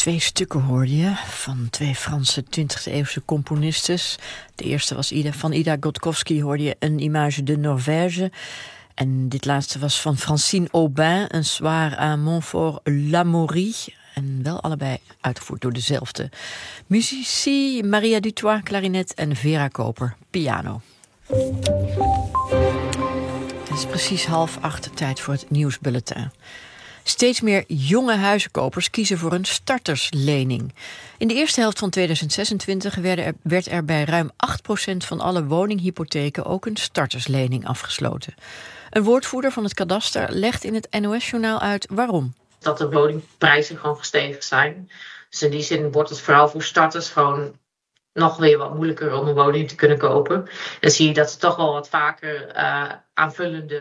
2 stukken hoorde je van 2 Franse 20e-eeuwse componistes. De eerste was van Ida Gotkovsky, hoorde je Een image de Norvège. En dit laatste was van Francine Aubin, Un soir à Montfort-l'Amaury. En wel allebei uitgevoerd door dezelfde muzici. Maria Dutoit, klarinet en Vera Koper, piano. Het is precies 7:30, tijd voor het nieuwsbulletin. Steeds meer jonge huizenkopers kiezen voor een starterslening. In de eerste helft van 2026 werd er bij ruim 8% van alle woninghypotheken ook een starterslening afgesloten. Een woordvoerder van het kadaster legt in het NOS-journaal uit waarom. Dat de woningprijzen gewoon gestegen zijn. Dus in die zin wordt het vooral voor starters gewoon nog weer wat moeilijker om een woning te kunnen kopen. Dan zie je dat ze toch wel wat vaker aanvullende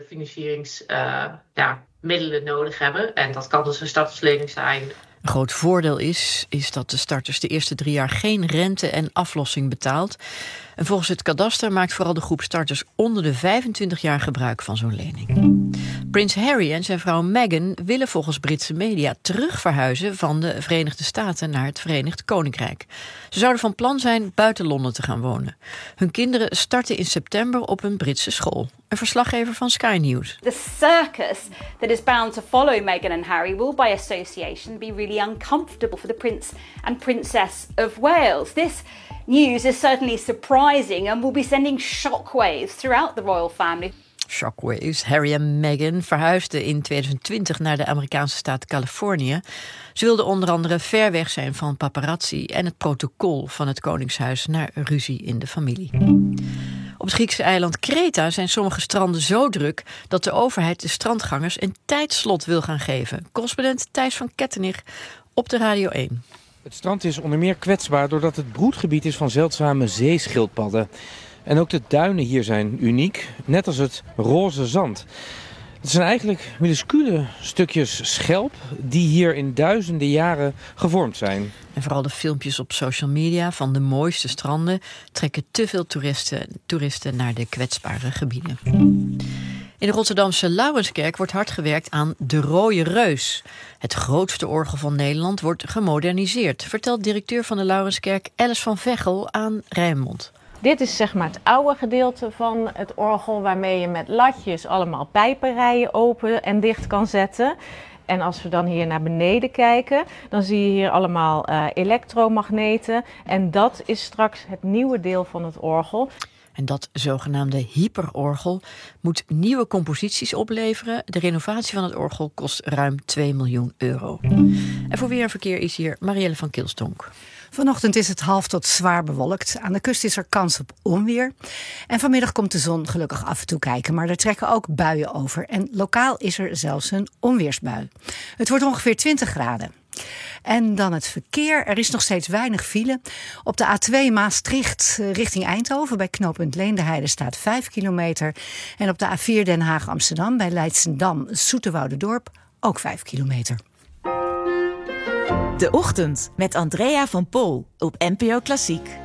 financieringsmiddelen nodig hebben. En dat kan dus een starterslening zijn. Een groot voordeel is dat de starters de eerste 3 jaar geen rente en aflossing betaalt. En volgens het kadaster maakt vooral de groep starters onder de 25 jaar gebruik van zo'n lening. Prins Harry en zijn vrouw Meghan willen volgens Britse media terugverhuizen van de Verenigde Staten naar het Verenigd Koninkrijk. Ze zouden van plan zijn buiten Londen te gaan wonen. Hun kinderen starten in september op een Britse school. Een verslaggever van Sky News. The circus that is bound to follow Meghan and Harry will by association be really uncomfortable for the Prince and Princess of Wales. This news is certainly surprising and will be sending shockwaves throughout the royal family. Shockwaves. Harry en Meghan verhuisden in 2020 naar de Amerikaanse staat Californië. Ze wilden onder andere ver weg zijn van paparazzi en het protocol van het Koningshuis naar ruzie in de familie. Op het Griekse eiland Kreta zijn sommige stranden zo druk dat de overheid de strandgangers een tijdslot wil gaan geven. Correspondent Thijs van Kettenich op de Radio 1. Het strand is onder meer kwetsbaar doordat het broedgebied is van zeldzame zeeschildpadden. En ook de duinen hier zijn uniek, net als het roze zand. Het zijn eigenlijk minuscule stukjes schelp die hier in duizenden jaren gevormd zijn. En vooral de filmpjes op social media van de mooiste stranden trekken te veel toeristen naar de kwetsbare gebieden. In de Rotterdamse Laurenskerk wordt hard gewerkt aan de Rode Reus. Het grootste orgel van Nederland wordt gemoderniseerd, vertelt directeur van de Laurenskerk Alice van Veghel aan Rijnmond. Dit is zeg maar het oude gedeelte van het orgel waarmee je met latjes allemaal pijpenrijen open en dicht kan zetten. En als we dan hier naar beneden kijken, dan zie je hier allemaal elektromagneten. En dat is straks het nieuwe deel van het orgel. En dat zogenaamde hyperorgel moet nieuwe composities opleveren. De renovatie van het orgel kost ruim 2 miljoen euro. En voor weer en verkeer is hier Marielle van Kilstonk. Vanochtend is het half tot zwaar bewolkt. Aan de kust is er kans op onweer. En vanmiddag komt de zon gelukkig af en toe kijken. Maar er trekken ook buien over. En lokaal is er zelfs een onweersbui. Het wordt ongeveer 20 graden. En dan het verkeer. Er is nog steeds weinig file. Op de A2 Maastricht richting Eindhoven bij knooppunt Leenderheide staat 5 kilometer. En op de A4 Den Haag-Amsterdam bij Leidschendam-Zoeterwouderdorp ook 5 kilometer. De Ochtend met Andrea van Pol op NPO Klassiek.